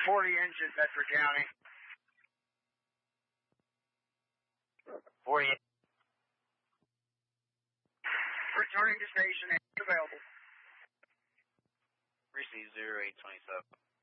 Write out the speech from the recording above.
40 engine, Bedford County. 40. Returning to station, available. Receive 0827.